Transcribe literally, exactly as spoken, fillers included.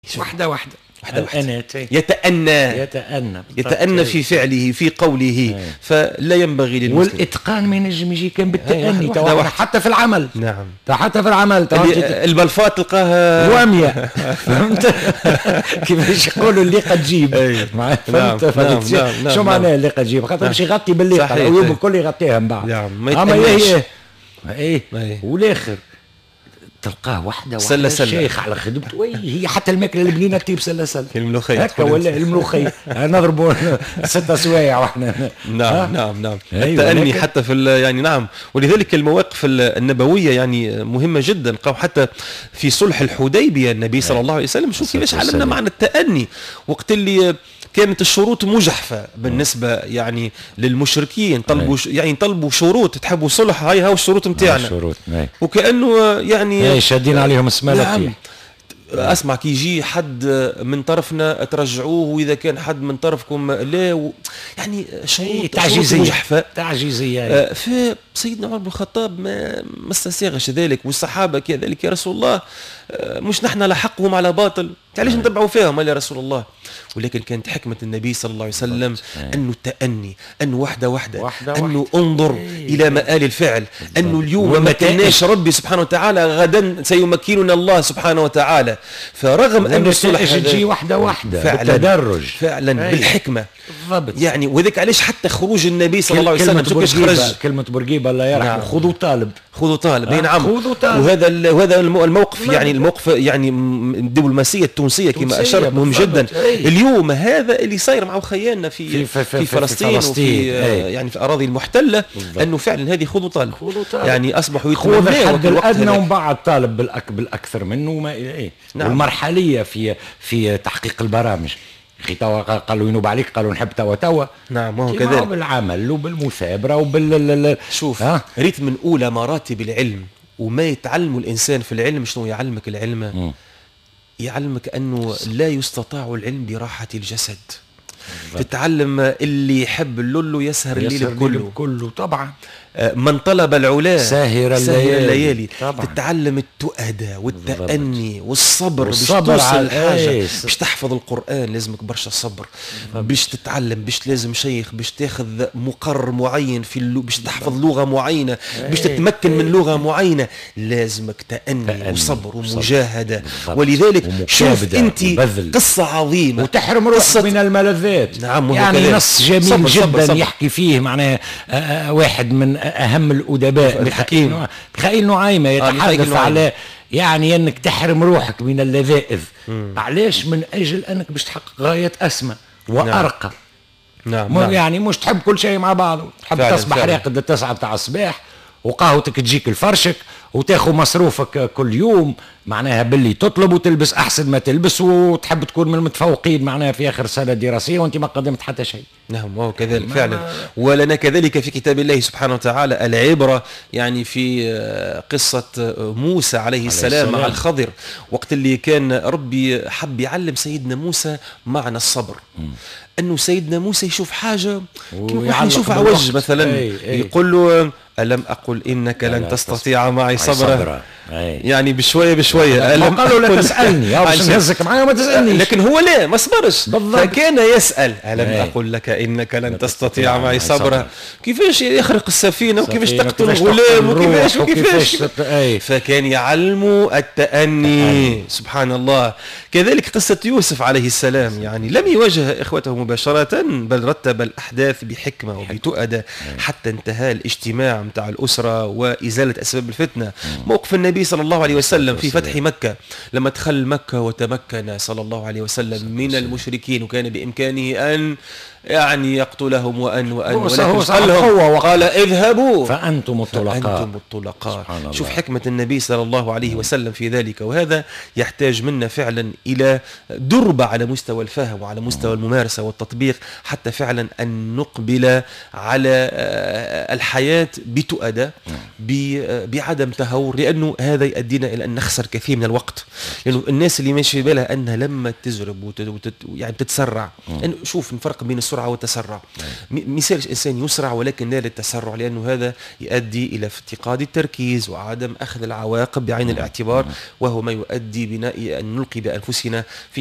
واحدة واحدة واحدة واحدة يتأنى يتأنى يتأنى في فعله في قوله. أي. فلا ينبغي للمسلم. والإتقان ما ينجم يجي كان بالتأني واحدة واحدة. حتى في العمل. نعم حتى في العمل البلفات تلقاها وامية فهمت كيفاش يقولوا اللي قد جيب. فهمت فهمت نعم. نعم. شو معناه اللي قد جيب خاطر باش يغطي باللي العيوب الكل يغطيها من بعد. نعم اما هي ايه والاخر تلقاه وحده وحده الشيخ على خدمته. هي حتى الماكله البنينه تجيب سله سله الملوخيه هكا ولا الملوخيه نضربوا ستة سوايع واحنا. نعم نعم نعم التأني حتى في يعني نعم. ولذلك المواقف النبويه يعني مهمه جدا. قام حتى في صلح الحديبيه النبي صلى الله عليه وسلم شوف كيفاش علمنا معنى التأني وقت اللي كانت الشروط مجحفة بالنسبة يعني للمشركين. طلبوا يعني طلبوا شروط تحبوا صلح هاي هاو الشروط نتاعنا وكأنه يعني شادين عليهم السمالة. نعم. اسمع كي يجي حد من طرفنا ترجعوه واذا كان حد من طرفكم لا و... يعني شروط تعجيزيه مجحفه تعجيزيه. آه فسيدنا عمر بن الخطاب ما ما استساغش ذلك والصحابه كذلك. يا رسول الله آه مش نحن لحقهم على باطل علاش نتبعوا فيهم يا رسول الله. ولكن كانت حكمه النبي صلى الله عليه وسلم انه التأني انه وحده وحده, وحدة انه وحدة. انظر ايه. الى مآل الفعل انه اليوم ما مكناش ربي سبحانه وتعالى غدا سيمكننا الله سبحانه وتعالى. فرغم ان الصلح تجي وحده وحده فعلا بالتدرج فعلا ايه. بالحكمه بالضبط يعني. وذلك علاش حتى خروج النبي صلى الله عليه وسلم خرج كلمه بورقيبه الله يرحمه. نعم. خذوا طالب خذوا طالب. اي نعم. خذوا طالب. وهذا وهذا الموقف يعني الموقف يعني الدبلوماسيه التونسيه كما اشرت مهم جدا. ايه. اليوم هذا اللي صاير مع خياننا في في, في, في, في فلسطين, في فلسطين وفي ايه. يعني في الاراضي المحتله بالضبط. انه فعلا هذه خذوا طالب. طالب يعني اصبحوا يتمنوا الحد الادنى ومن بعد طالب بالأك بالاكثر منه وما ايه. نعم. والمرحليه في في تحقيق البرامج اخي توا قالوا ينوب عليك قالوا نحب توا توا. نعم وهو كذلك بالعمل وبالمثابره وبال شوف ها؟ ريت من اولى مراتب العلم وما يتعلم الانسان في العلم شنو يعلمك العلم م. يعلمك أنه لا يستطاع العلم براحة الجسد. تتعلم اللي يحب اللولو يسهر الليل كله كله طبعا. من طلب العلا ساهر الليالي, الليالي. تتعلم التؤدة والتأني والصبر باش توصل الحاجة. باش تحفظ القرآن لازمك برشا صبر. باش تتعلم باش لازم شيخ باش تاخذ مقرر معين في اللو... باش تحفظ لغة معينة باش تتمكن من لغة معينة لازمك تأني, تأني وصبر ومجاهدة. ولذلك شوف انت قصة عظيمة وتحرم روحك من الملذات. نعم يعني نص جميل صبر جدا صبر صبر. يحكي فيه معناه واحد من أهم الأدباء ميخائيل ميخائيل نعيمة يتحدث على يعني أنك تحرم روحك من اللذائذ. علاش؟ من أجل أنك باش تحقق غاية أسمى وأرقى. نعم. نعم. يعني مش تحب كل شيء مع بعضه. تحب فعلا تصبح راقد التسعة بتاع الصباح وقهوتك تجيك الفرشك وتاخذ مصروفك كل يوم معناها باللي تطلب وتلبس احسن ما تلبس وتحب تكون من المتفوقين معناها في اخر سنه دراسيه وانت ما قدمت حتى شيء. نعم وهو كذلك فعلا. ولنا كذلك في كتاب الله سبحانه وتعالى العبره يعني في قصه موسى عليه, عليه السلام, السلام مع الخضر وقت اللي كان ربي حب يعلم سيدنا موسى معنى الصبر. م. انه سيدنا موسى يشوف حاجه كيما يشوف عوج مثلا اي اي. يقول له ألم أقل إنك لن تستطيع معي صبرا. يعني بشوية بشوية ألم قالوا لا تسألني أو باش نهزك معايا وما تسألني. لكن هو لا ما صبرش فكان يسأل ألم أي. أقول لك إنك لن تستطيع معي صبرا. كيفاش يخرق السفينة وكيفاش تقتل الغلام وكيفاش وكيفاش فكان يعلموا التأني. سبحان الله. كذلك قصة يوسف عليه السلام يعني لم يواجه إخوته مباشرة بل رتب الأحداث بحكمة وبتؤدة حتى انتهى الاجتماع متاع الأسرة وإزالة أسباب الفتنة. موقف النبي صلى الله عليه وسلم في فتح مكة لما دخل مكة وتمكن صلى الله عليه وسلم من المشركين وكان بإمكانه أن يعني يقتلهم وأن وأن ولكن قال اذهبوا فأنتم الطلقاء فأنتم الطلقاء. شوف حكمة النبي صلى الله عليه وسلم في ذلك. وهذا يحتاج منا فعلا إلى دربة على مستوى الفهم وعلى مستوى الممارسة والتطبيق حتى فعلا أن نقبل على الحياة بتؤدة بعدم تهور لأنه هذا يؤدينا إلى أن نخسر كثير من الوقت. لأنه الناس اللي ماشي بالها أنها لما تزرب وتت يعني تتسرع. شوف نفرق بين السرعة والتسرع. مثال الإنسان يسرع ولكن لا للتسرع، لأنه هذا يؤدي إلى افتقاد التركيز وعدم أخذ العواقب بعين الاعتبار، وهو ما يؤدي بنا أن نلقي بأنفسنا في